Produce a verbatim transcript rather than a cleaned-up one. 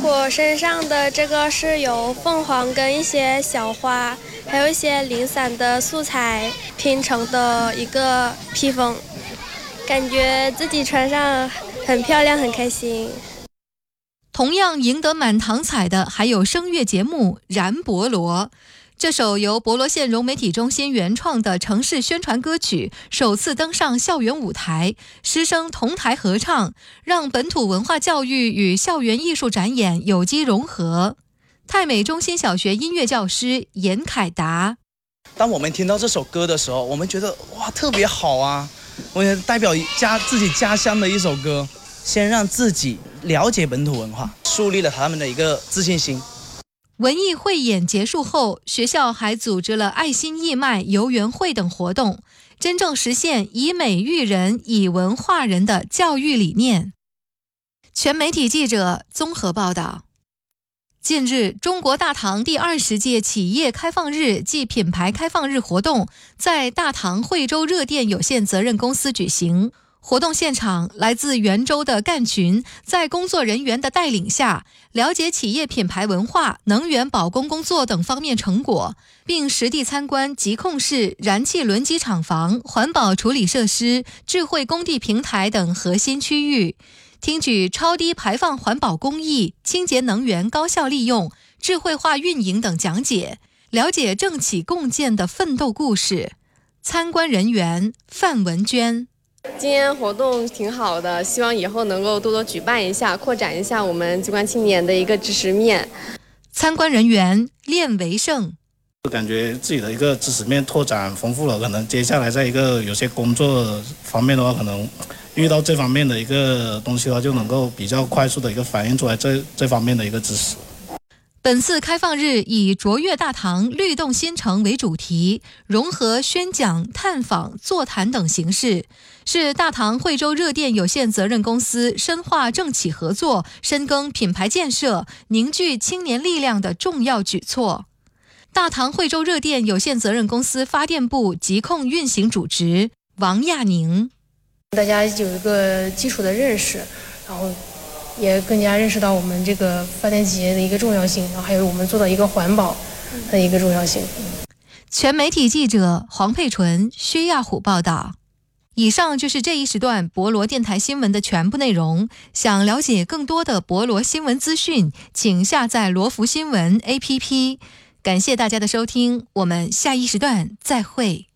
我身上的这个是由凤凰跟一些小花，还有一些零散的素材拼成的一个披风，感觉自己穿上很漂亮，很开心。 同样赢得满堂彩的还有声乐节目《燃博罗》。这首由博罗县融媒体中心原创的城市宣传歌曲首次登上校园舞台，师生同台合唱，让本土文化教育与校园艺术展演有机融合。泰美中心小学音乐教师严凯达： 当我们听到这首歌的时候，我们觉得哇特别好啊，我也代表家自己家乡的一首歌，先让自己了解本土文化，树立了他们的一个自信心。 文艺汇演结束后，学校还组织了爱心义卖、游园会等活动，真正实现以美育人、以文化人的教育理念。全媒体记者综合报道。近日，中国大唐第二十届企业开放日暨品牌开放日活动在大唐惠州热电有限责任公司举行。活动现场，来自袁州的干群在工作人员的带领下，了解企业品牌文化、能源保供工作等方面成果，并实地参观疾控室、燃气轮机厂房、环保处理设施、智慧工地平台等核心区域，听取超低排放环保工艺、清洁能源高效利用、智慧化运营等讲解，了解政企共建的奋斗故事。参观人员范文娟： 今天活动挺好的，希望以后能够多多举办一下，扩展一下我们机关青年的一个知识面。 参观人员练维胜： 感觉自己的一个知识面拓展丰富了，可能接下来在一个有些工作方面的话，可能遇到这方面的一个东西的话，就能够比较快速的一个反映出来这这方面的一个知识。 本次开放日以卓越大唐、律动新城为主题，融合宣讲、探访、座谈等形式，是大唐惠州热电有限责任公司深化政企合作、深耕品牌建设、凝聚青年力量的重要举措。大唐惠州热电有限责任公司发电部疾控运行主职王亚宁： 大家有一个基础的认识，然后也更加认识到我们这个发电企业的一个重要性，然后还有我们做到一个环保的一个重要性。 全媒体记者黄佩纯、薛亚虎报道。以上就是这一时段博罗电台新闻的全部内容。想了解更多的博罗新闻资讯，请下载罗福新闻 A P P。感谢大家的收听，我们下一时段再会。